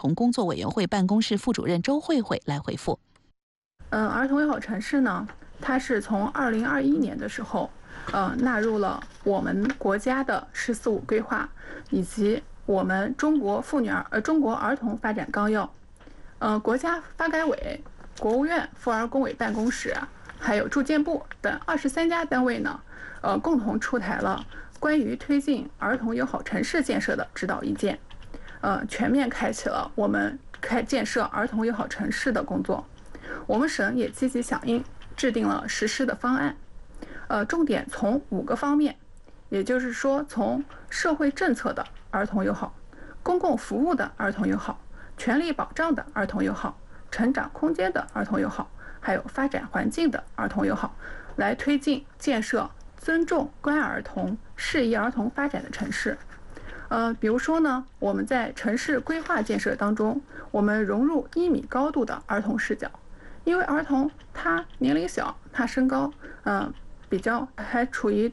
童工作委员会办公室副主任周慧慧来回复。 儿童友好城市呢，它是从2021年的时候，纳入了我们国家的“十四五”规划，以及我们中国儿童发展纲要。国家发改委、国务院妇儿工委办公室，还有住建部等23家单位呢，共同出台了关于推进儿童友好城市建设的指导意见，全面开启了我们建设儿童友好城市的工作。我们省也积极响应，制定了实施的方案，重点从5个方面，也就是说，从社会政策的儿童友好、公共服务的儿童友好、权利保障的儿童友好、成长空间的儿童友好，还有发展环境的儿童友好，来推进建设尊重关爱儿童、适宜儿童发展的城市。比如说呢，我们在城市规划建设当中，我们融入1米高度的儿童视角。因为儿童他年龄小，他身高比较还处于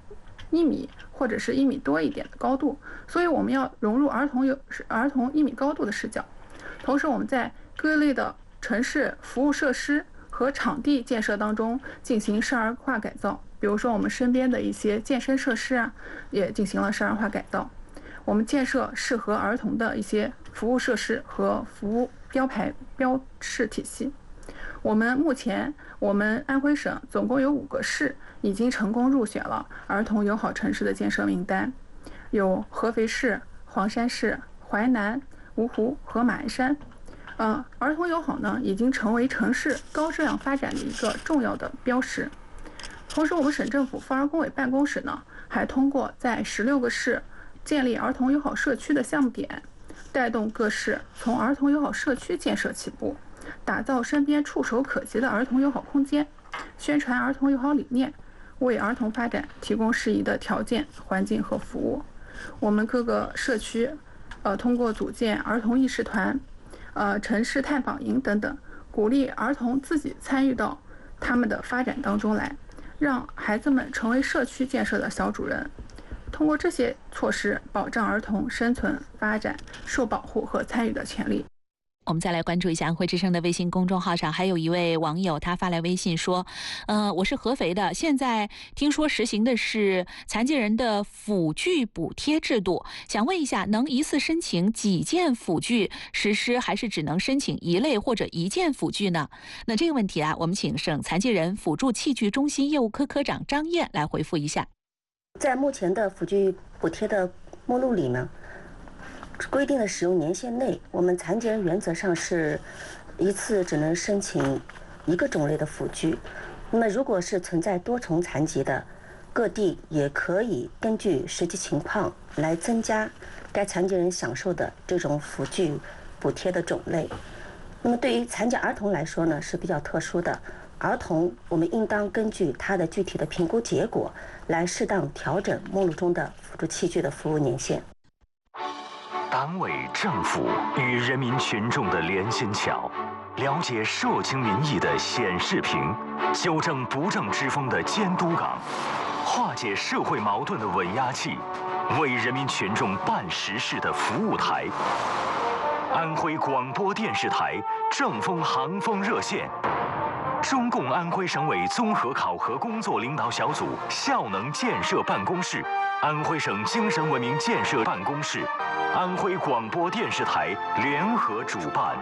1米或者是1米多一点的高度，所以我们要融入儿童1米高度的视角。同时，我们在各类的城市服务设施和场地建设当中进行少儿化改造，比如说我们身边的一些健身设施啊，也进行了少儿化改造。我们建设适合儿童的一些服务设施和服务标示体系。目前我们安徽省总共有5个市已经成功入选了儿童友好城市的建设名单，有合肥市、黄山市、淮南、芜湖和马鞍山。儿童友好呢，已经成为城市高质量发展的一个重要的标识。同时，我们省政府妇儿工委办公室呢，还通过在16个市建立儿童友好社区的项目点，带动各市从儿童友好社区建设起步，打造身边触手可及的儿童友好空间，宣传儿童友好理念，为儿童发展提供适宜的条件、环境和服务。我们各个社区，通过组建儿童议事团、城市探访营等等，鼓励儿童自己参与到他们的发展当中来，让孩子们成为社区建设的小主人。通过这些措施，保障儿童生存、发展、受保护和参与的权利。 我们再来关注一下安徽之声的微信公众号上，还有一位网友他发来微信说，我是合肥的，现在听说实行的是残疾人的辅具补贴制度，想问一下，能一次申请几件辅具实施，还是只能申请1类或者1件辅具呢？那这个问题啊，我们请省残疾人辅助器具中心业务科科长张燕来回复一下。 在目前的辅具补贴的目录里呢，规定的使用年限内，我们残疾人原则上是一次只能申请1个种类的辅具。那么如果是存在多重残疾的，各地也可以根据实际情况来增加该残疾人享受的这种辅具补贴的种类。那么对于残疾儿童来说呢，是比较特殊的。儿童我们应当根据他的具体的评估结果来适当调整目录中的辅助器具的服务年限。 党委政府与人民群众的连心桥，了解社情民意的显示屏，纠正不正之风的监督岗，化解社会矛盾的稳压器，为人民群众办实事的服务台。安徽广播电视台正风航风热线，中共安徽省委综合考核工作领导小组效能建设办公室，安徽省精神文明建设办公室，安徽广播电视台联合主办。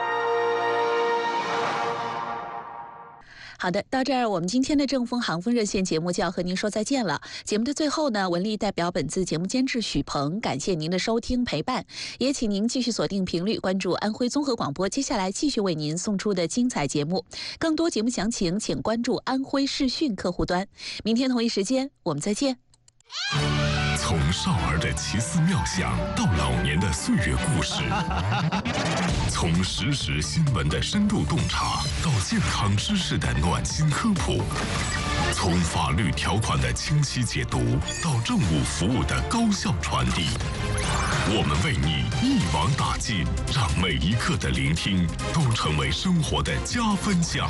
好的，到这儿我们今天的正风航风热线节目就要和您说再见了。节目的最后呢，文丽代表本次节目监制许鹏，感谢您的收听陪伴，也请您继续锁定频率，关注安徽综合广播，接下来继续为您送出的精彩节目。更多节目详情，请关注安徽视讯客户端。明天同一时间，我们再见。 从少儿的奇思妙想到老年的岁月故事，从实时新闻的深度洞察到健康知识的暖心科普，从法律条款的清晰解读到政务服务的高效传递，我们为你一网打尽，让每一刻的聆听都成为生活的加分项。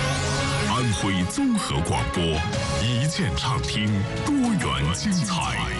安徽综合广播，一键畅听，多元精彩。